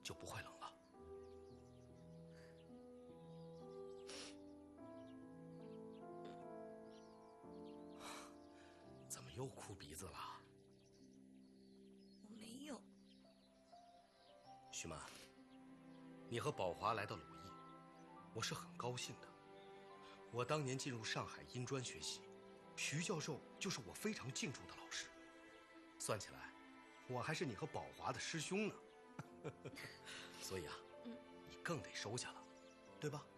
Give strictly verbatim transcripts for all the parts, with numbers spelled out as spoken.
就不会冷了。怎么又哭鼻子了？ 我没有。 徐曼，你和宝华来到鲁艺，我是很高兴的。我当年进入上海音专学习，徐教授就是我非常敬重的老师。算起来，我还是你和宝华的师兄呢。所以啊，嗯，你更得收下了，对吧？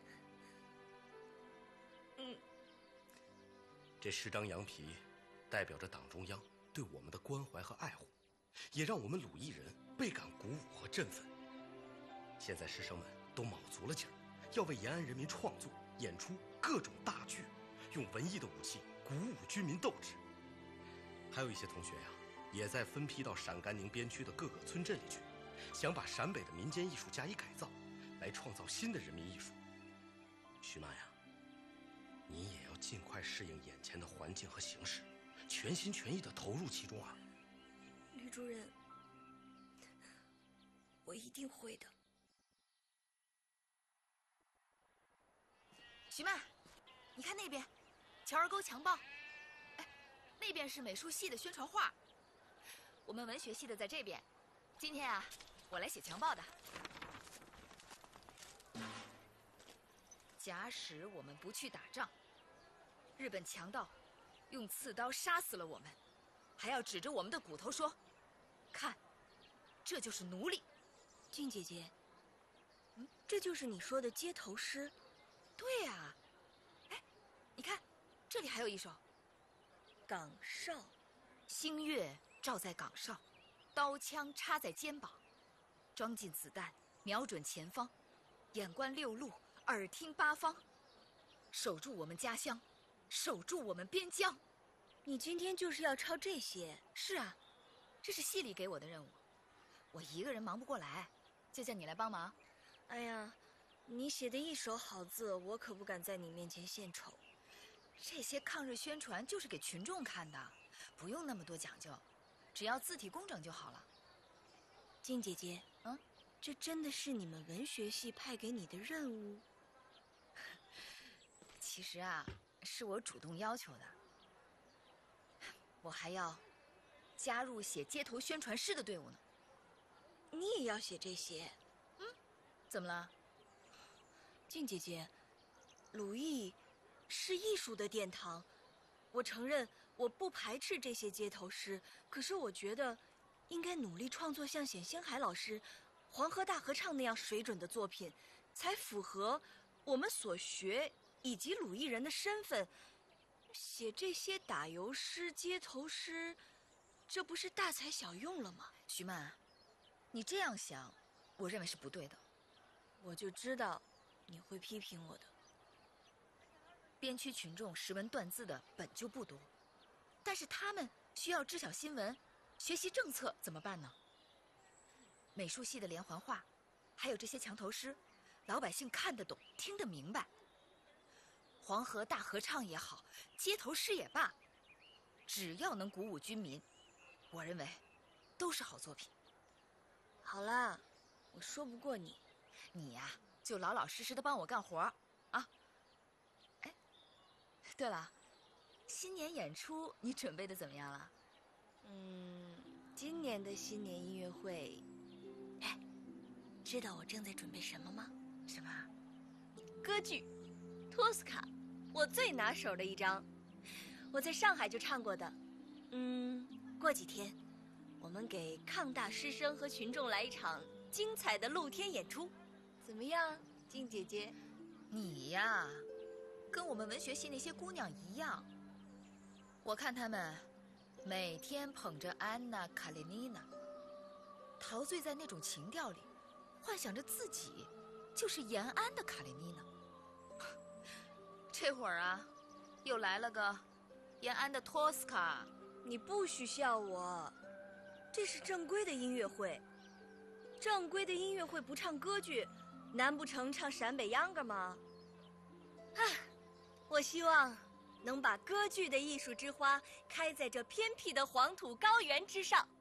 嗯。 这十张羊皮，代表着党中央对我们的关怀和爱护，也让我们鲁艺人倍感鼓舞和振奋。现在师生们都卯足了劲儿，要为延安人民创作、演出各种大剧，用文艺的武器鼓舞军民斗志。还有一些同学呀，也在分批到陕甘宁边区的各个村镇里去，想把陕北的民间艺术加以改造，来创造新的人民艺术。徐曼呀，你也要尽快适应眼前的环境和形势，全心全意地投入其中啊。 吕主任，我一定会的。 徐曼，你看那边，乔儿沟墙报。哎，那边是美术系的宣传画，我们文学系的在这边。今天啊，我来写墙报的。假使我们不去打仗，日本强盗用刺刀杀死了我们，还要指着我们的骨头说：“看，这就是奴隶。” 静姐姐，嗯，这就是你说的街头诗。 对呀，哎，你看，这里还有一首： 岗哨， 星月照在岗哨，刀枪插在肩膀，装进子弹，瞄准前方，眼观六路，耳听八方，守住我们家乡，守住我们边疆。 你今天就是要抄这些？ 是啊，这是系里给我的任务，我一个人忙不过来，就叫你来帮忙。 哎呀，你写的一手好字，我可不敢在你面前献丑。 这些抗日宣传就是给群众看的，不用那么多讲究，只要字体工整就好了。 静姐姐， 嗯， 这真的是你们文学系派给你的任务？ 其实啊，是我主动要求的。我还要加入写街头宣传诗的队伍呢。 你也要写这些？ 嗯，怎么了？ 静姐姐，鲁艺是艺术的殿堂，我承认我不排斥这些街头诗，可是我觉得应该努力创作像冼星海老师《黄河大合唱》那样水准的作品，才符合我们所学以及鲁艺人的身份。写这些打油诗、街头诗，这不是大材小用了吗？ 徐曼，你这样想，我认为是不对的。 我就知道你会批评我的。 边区群众识文断字的本就不多，但是他们需要知晓新闻、学习政策，怎么办呢？美术系的连环画，还有这些墙头诗，老百姓看得懂、听得明白。黄河大合唱也好，街头诗也罢，只要能鼓舞军民，我认为都是好作品。 好啦，我说不过你， 你呀、啊，就老老实实的帮我干活啊。哎，对了，新年演出你准备的怎么样了？ 嗯，今年的新年音乐会，哎，知道我正在准备什么吗？ 什么？ 歌剧《托斯卡》，我最拿手的一张，我在上海就唱过的。嗯，过几天我们给抗大师生和群众来一场精彩的露天演出，怎么样，静姐姐？ 你呀，跟我们文学系那些姑娘一样，我看她们每天捧着安娜·卡列尼娜，陶醉在那种情调里，幻想着自己就是延安的卡列尼娜。这会儿啊，又来了个延安的托斯卡。 你不许笑我，这是正规的音乐会，正规的音乐会不唱歌剧，难不成唱陕北秧歌吗？唉，我希望能把歌剧的艺术之花开在这偏僻的黄土高原之上。